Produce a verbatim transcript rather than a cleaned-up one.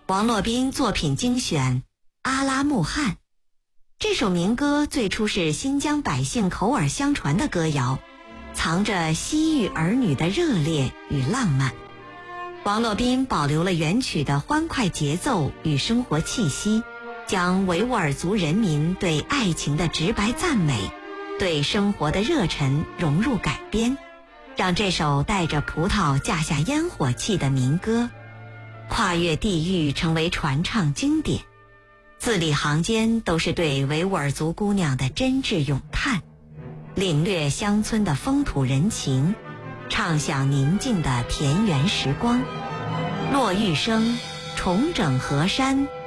王洛宾作品精选《阿拉木汗》。这首民歌最初是新疆百姓口耳相传的歌谣，藏着西域儿女的热烈与浪漫。王洛宾保留了原曲的欢快节奏与生活气息，将维吾尔族人民对爱情的直白赞美，对生活的热忱融入改编，让这首带着葡萄架下烟火气的民歌跨越地域成为传唱经典。字里行间都是对维吾尔族姑娘的真挚咏叹，领略乡村的风土人情，畅享宁静的田园时光。落玉声重整河山，